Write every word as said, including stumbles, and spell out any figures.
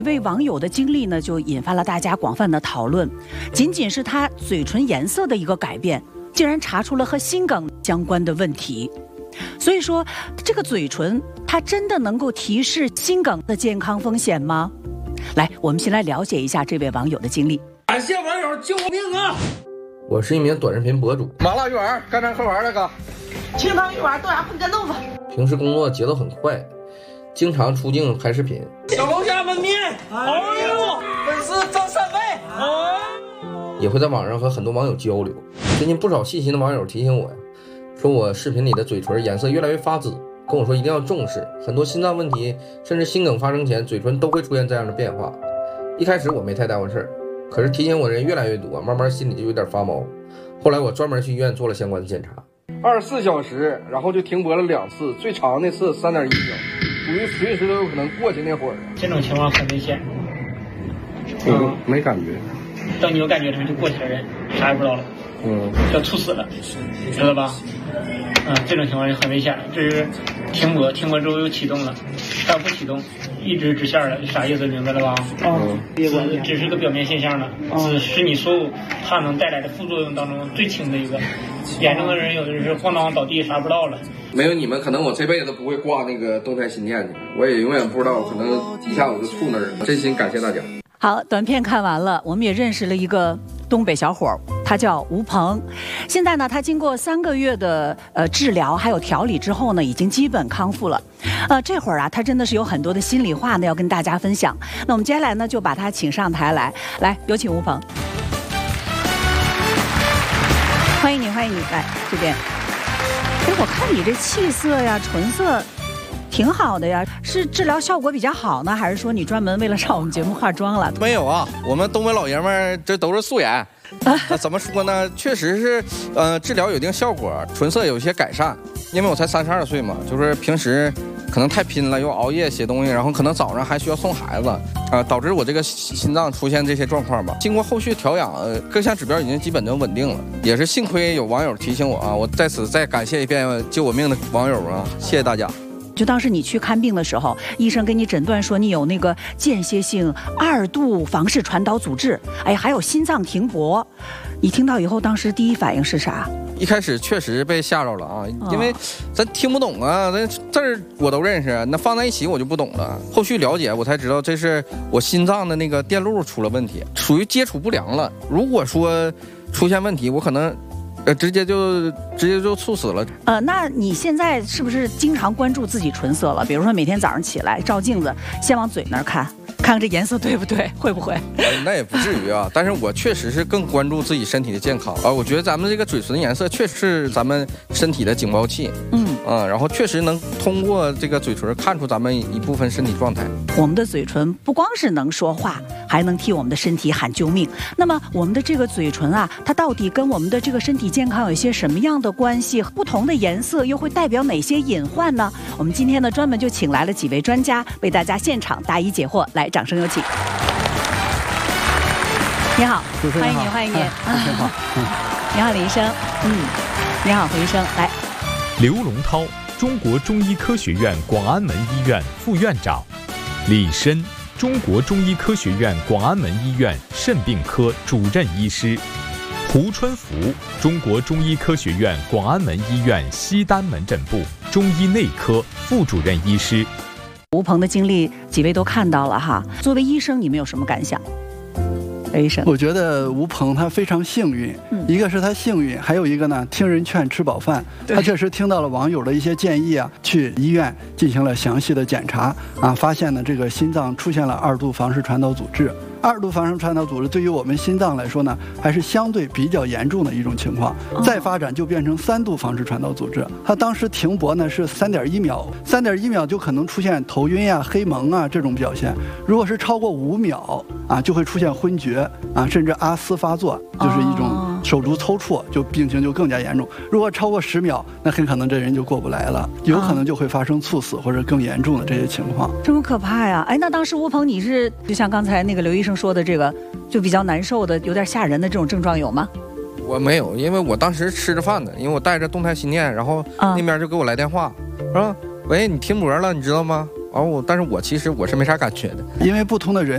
一位网友的经历呢，就引发了大家广泛的讨论。仅仅是他嘴唇颜色的一个改变，竟然查出了和心梗相关的问题。所以说，这个嘴唇它真的能够提示心梗的健康风险吗？来，我们先来了解一下这位网友的经历。 感谢网友救我命啊！ 我是一名短视频博主， 麻辣鱼丸、干煸壳丸那个， 清汤鱼丸、豆芽混干豆腐。 平时工作节奏很快，经常出镜拍视频。 小龙虾焖面，哎呦，粉丝增三倍，哎， 也会在网上和很多网友交流。最近不少细心的网友提醒我呀，说我视频里的嘴唇颜色越来越发紫，跟我说一定要重视，很多心脏问题甚至心梗发生前，嘴唇都会出现这样的变化。一开始我没太当回事儿，可是提醒我的人越来越多，慢慢心里就有点发毛。后来我专门去医院做了相关的检查， 二十四小时，然后就停播了两次，最长那次三点一秒，属于随时都有可能过去那会儿。 这种情况很危险。 嗯，没感觉。 等你有感觉的时候就过去了，人啥也不知道了， 嗯， 要猝死了，知道吧？嗯，这种情况是很危险的。这是停播，停播之后又启动了，它不启动，一直直线了，啥意思明白了吧？ 哦， 只只是个表面现象了，只是你所有它能带来的副作用当中最轻的一个。严重的人有的是晃荡倒地，啥不知道了。 没有你们，可能我这辈子都不会挂那个动态心电去，我也永远不知道，可能一下我就触那儿了。真心感谢大家。 好，短片看完了，我们也认识了一个东北小伙，他叫吴鹏。现在呢，他经过三个月的呃治疗还有调理之后呢，已经基本康复了。呃，这会儿啊，他真的是有很多的心里话呢要跟大家分享。那我们接下来呢，就把他请上台来，来有请吴鹏。欢迎你，欢迎你，来这边。哎，我看你这气色呀、唇色挺好的呀，是治疗效果比较好呢，还是说你专门为了上我们节目化妆了？ 没有啊，我们东北老爷们儿这都是素颜。那怎么说呢？确实是，呃，治疗有一定效果，唇色有一些改善。因为我才三十二岁嘛，就是平时可能太拼了，又熬夜写东西，然后可能早上还需要送孩子，啊、呃，导致我这个心脏出现这些状况吧。经过后续调养，呃，各项指标已经基本就稳定了。也是幸亏有网友提醒我啊，我在此再感谢一遍救我命的网友啊，谢谢大家。 就当时你去看病的时候，医生给你诊断说你有那个间歇性二度房室传导阻滞，哎，还有心脏停泊。你听到以后，当时第一反应是啥？ 一开始确实被吓着了啊，因为咱听不懂啊，咱字儿我都认识，那放在一起我就不懂了。后续了解我才知道，这是我心脏的那个电路出了问题，属于接触不良了。如果说出现问题，我可能。呃，直接就直接就猝死了。 呃，那你现在是不是经常关注自己唇色了？比如说每天早上起来照镜子，先往嘴那儿看，看看这颜色对不对，会不会？ 呃、那也不至于啊，但是我确实是更关注自己身体的健康啊。我觉得咱们这个嘴唇颜色确实是咱们身体的警报器。嗯啊，然后确实能通过这个嘴唇看出咱们一部分身体状态。 我们的嘴唇不光是能说话，还能替我们的身体喊救命。那么我们的这个嘴唇啊，它到底跟我们的这个身体健康有一些什么样的关系？不同的颜色又会代表哪些隐患呢？我们今天呢专门就请来了几位专家，为大家现场答疑解惑。来，掌声有请。你好，欢迎您，欢迎您。 你好， 你好，李医生。嗯，你好，胡医生。来， 刘龙涛，中国中医科学院广安门医院副院长；李申，中国中医科学院广安门医院肾病科主任医师；胡春福，中国中医科学院广安门医院西单门诊部中医内科副主任医师。 吴鹏的经历，几位都看到了哈。作为医生，你们有什么感想？刘医生， 我觉得吴鹏他非常幸运，嗯、一个是他幸运，还有一个呢，听人劝吃饱饭。他确实听到了网友的一些建议啊，去医院进行了详细的检查啊，发现呢这个心脏出现了二度房室传导阻滞。二度房室传导阻滞对于我们心脏来说呢，还是相对比较严重的一种情况。再发展就变成三度房室传导阻滞。他当时停泊呢是三点一秒，三点一秒就可能出现头晕呀、黑蒙啊这种表现。如果是超过五秒啊，就会出现昏厥啊，甚至阿斯发作，就是一种手足抽搐，就病情就更加严重。如果超过十秒，那很可能这人就过不来了，有可能就会发生猝死或者更严重的这些情况。 这么可怕呀！哎，那当时吴鹏你是就像刚才那个刘医生说的这个，就比较难受的、有点吓人的这种症状有吗？ 我没有，因为我当时吃着饭呢，因为我带着动态心电，然后那边就给我来电话，说：“喂，你停播了，你知道吗？”然后我，但是我其实我是没啥感觉的， 因为不同的人